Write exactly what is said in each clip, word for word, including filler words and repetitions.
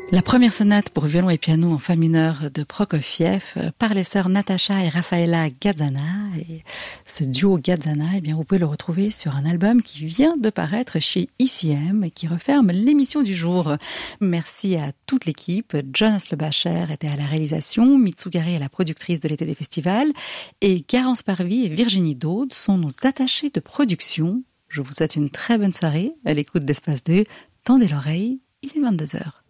La première sonate pour violon et piano en fa mineur de Prokofiev par les sœurs Natacha et Rafaela Gazzana. Et ce duo Gazzana, eh bien, vous pouvez le retrouver sur un album qui vient de paraître chez I C M et qui referme l'émission du jour. Merci à toute l'équipe. Jonas Lebacher était à la réalisation, Mitsugari est la productrice de l'été des festivals et Garance Parvy et Virginie Daude sont nos attachés de production. Je vous souhaite une très bonne soirée à l'écoute d'Espace deux. Tendez l'oreille, il est vingt-deux heures.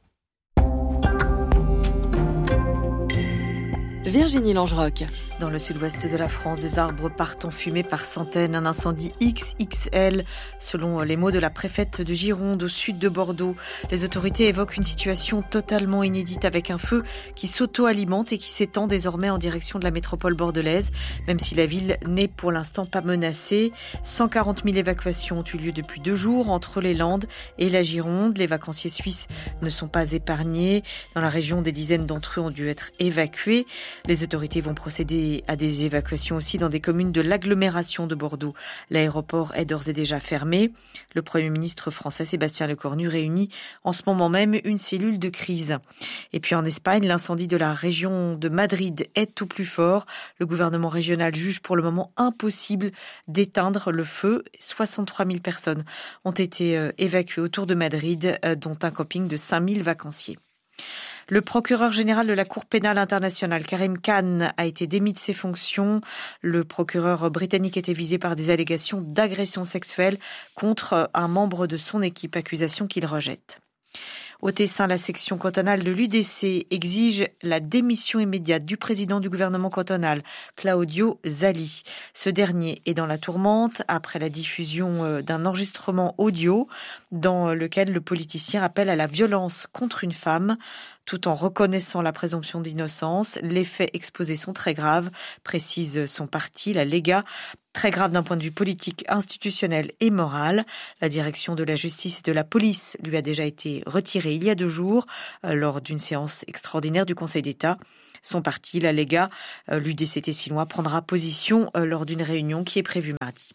Virginie Langeroc. Dans le sud-ouest de la France, des arbres partent en fumée par centaines. Un incendie X X L, selon les mots de la préfète de Gironde, au sud de Bordeaux. Les autorités évoquent une situation totalement inédite avec un feu qui s'auto-alimente et qui s'étend désormais en direction de la métropole bordelaise, même si la ville n'est pour l'instant pas menacée. cent quarante mille évacuations ont eu lieu depuis deux jours entre les Landes et la Gironde. Les vacanciers suisses ne sont pas épargnés. Dans la région, des dizaines d'entre eux ont dû être évacués. Les autorités vont procéder à des évacuations aussi dans des communes de l'agglomération de Bordeaux. L'aéroport est d'ores et déjà fermé. Le Premier ministre français Sébastien Lecornu réunit en ce moment même une cellule de crise. Et puis en Espagne, l'incendie de la région de Madrid est au plus fort. Le gouvernement régional juge pour le moment impossible d'éteindre le feu. soixante-trois mille personnes ont été évacuées autour de Madrid, dont un camping de cinq mille vacanciers. Le procureur général de la Cour pénale internationale, Karim Khan, a été démis de ses fonctions. Le procureur britannique était visé par des allégations d'agression sexuelle contre un membre de son équipe, accusation qu'il rejette. Au Tessin, la section cantonale de l'U D C exige la démission immédiate du président du gouvernement cantonal, Claudio Zali. Ce dernier est dans la tourmente après la diffusion d'un enregistrement audio dans lequel le politicien appelle à la violence contre une femme. Tout en reconnaissant la présomption d'innocence, les faits exposés sont très graves, précise son parti, la Lega. Très grave d'un point de vue politique, institutionnel et moral. La direction de la justice et de la police lui a déjà été retirée il y a deux jours euh, lors d'une séance extraordinaire du Conseil d'État. Son parti, la Lega, euh, l'U D C tessinois, prendra position euh, lors d'une réunion qui est prévue mardi.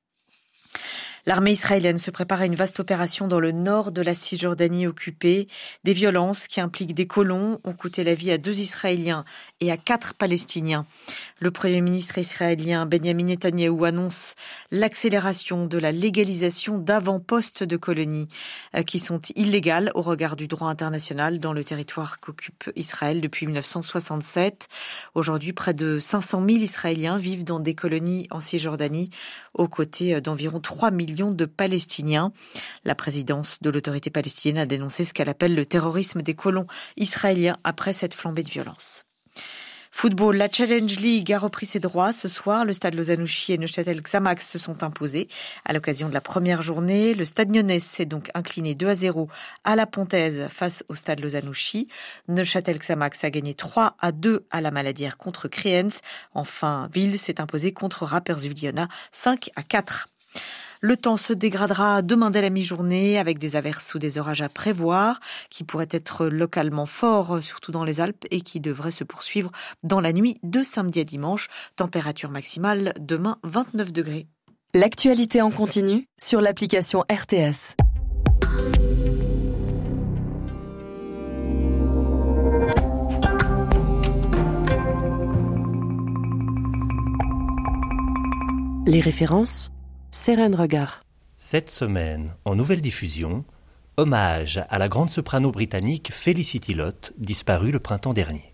L'armée israélienne se prépare à une vaste opération dans le nord de la Cisjordanie occupée. Des violences qui impliquent des colons ont coûté la vie à deux Israéliens et à quatre Palestiniens. Le Premier ministre israélien Benjamin Netanyahou annonce l'accélération de la légalisation d'avant-postes de colonies qui sont illégales au regard du droit international dans le territoire qu'occupe Israël depuis dix-neuf cent soixante-sept. Aujourd'hui, près de cinq cent mille Israéliens vivent dans des colonies en Cisjordanie, aux côtés d'environ trois millions de Palestiniens. La présidence de l'autorité palestinienne a dénoncé ce qu'elle appelle le terrorisme des colons israéliens après cette flambée de violence. Football, la Challenge League a repris ses droits. Ce soir, le Stade Lozanouchi et Neuchâtel Xamax se sont imposés. À l'occasion de la première journée, le Stade Lyonnais s'est donc incliné deux à zéro à la Pontaise face au Stade Lozanouchi. Neuchâtel Xamax a gagné trois à deux à la Maladière contre Kriens. Enfin, Ville s'est imposé contre Rapperswil-Jona cinq à quatre. Le temps se dégradera demain dès la mi-journée avec des averses ou des orages à prévoir qui pourraient être localement forts, surtout dans les Alpes, et qui devraient se poursuivre dans la nuit de samedi à dimanche. Température maximale demain vingt-neuf degrés. L'actualité en continu sur l'application R T S. Les références, Seren Regard. Cette semaine, en nouvelle diffusion, hommage à la grande soprano britannique Felicity Lott, disparue le printemps dernier.